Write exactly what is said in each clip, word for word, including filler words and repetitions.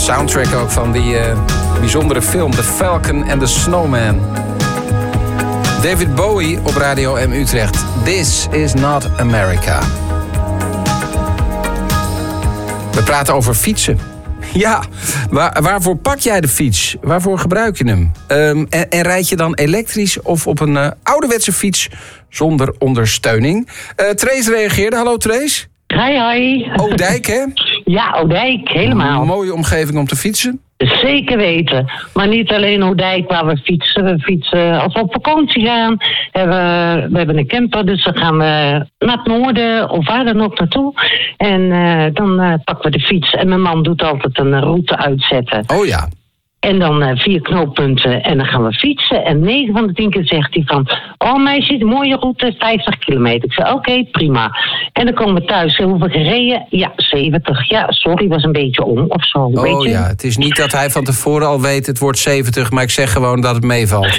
soundtrack ook van die uh, bijzondere film The Falcon and the Snowman. David Bowie op Radio M Utrecht. This is not America. We praten over fietsen. Ja, waar, waarvoor pak jij de fiets? Waarvoor gebruik je hem? Um, en, en rijd je dan elektrisch of op een uh, ouderwetse fiets zonder ondersteuning? Uh, Trace reageerde. Hallo Trace. Hi, hi. Oudijk, hè? Ja, Oudijk, helemaal. Een mooie omgeving om te fietsen. Zeker weten. Maar niet alleen Oudijk waar we fietsen. We fietsen als we op vakantie gaan. Hebben, we hebben een camper, dus dan gaan we naar het noorden of waar dan ook naartoe. En uh, dan uh, pakken we de fiets. En mijn man doet altijd een route uitzetten. Oh ja. En dan uh, vier knooppunten en dan gaan we fietsen. En negen van de tien keer zegt hij van... Oh meisje, de mooie route, vijftig kilometer. Ik zeg, oké, okay, prima. En dan komen we thuis. Hoeveel gereden? Ja, zeventig. Ja, sorry, was een beetje om of zo. Oh weet je? Ja, het is niet dat hij van tevoren al weet... het wordt zeventig, maar ik zeg gewoon dat het meevalt.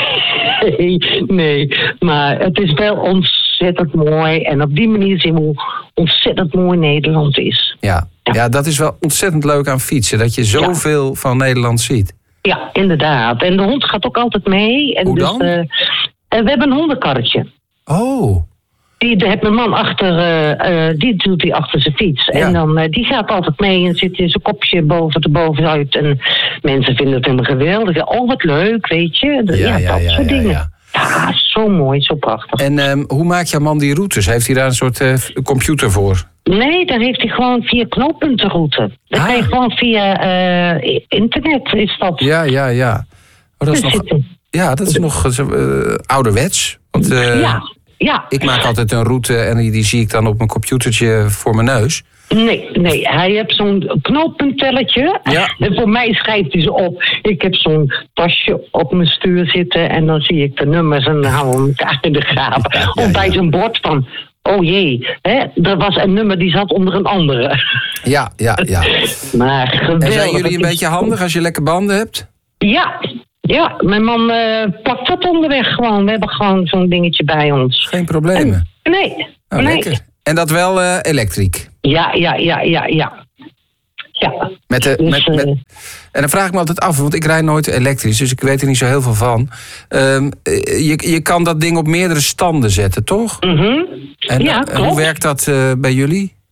Nee, nee. Maar het is wel ontzettend mooi. En op die manier zien we hoe ontzettend mooi Nederland is. Ja. Ja. ja, dat is wel ontzettend leuk aan fietsen. Dat je zoveel ja. van Nederland ziet. Ja, inderdaad. En de hond gaat ook altijd mee. En hoe dus, dan? Uh, we hebben een hondenkarretje. Oh. Die heeft mijn man achter, uh, uh, die doet hij achter zijn fiets. Ja. En dan, uh, die gaat altijd mee en zit in zijn kopje boven de bovenuit. En mensen vinden het helemaal geweldig. Oh, wat leuk, weet je. De, ja, ja, ja, dat ja, soort ja, dingen. Ja. Ja, zo mooi, zo prachtig. En um, hoe maakt jouw man die routes? Heeft hij daar een soort uh, computer voor? Nee, daar heeft hij gewoon via knooppuntenroute. Dat ah. kan je gewoon via uh, internet, is dat. Ja, ja, ja. Oh, dat is nog, ja, dat is nog uh, ouderwets. Want uh, ja, ja. ik maak altijd een route en die, die zie ik dan op mijn computertje voor mijn neus. Nee, nee, hij heeft zo'n knooppunttelletje. Ja. En voor mij schrijft hij ze op. Ik heb zo'n tasje op mijn stuur zitten en dan zie ik de nummers en dan houden we elkaar in de gaap. Ja, ja, of bij ja. zo'n bord van, oh jee, hè, er was een nummer die zat onder een andere. Ja, ja, ja. Maar geweldig. En zijn jullie een beetje handig als je lekker banden hebt? Ja, ja, mijn man uh, pakt dat onderweg gewoon. We hebben gewoon zo'n dingetje bij ons. Geen problemen? En, nee, oh, nee. Lekker. En dat wel uh, elektriek? Ja, ja, ja, ja, ja. Ja. Met de, dus, met, met, uh, en dan vraag ik me altijd af, want ik rijd nooit elektrisch, dus ik weet er niet zo heel veel van. Um, je, je kan dat ding op meerdere standen zetten, toch? Mm-hmm. En, ja, en hoe werkt dat uh, bij jullie?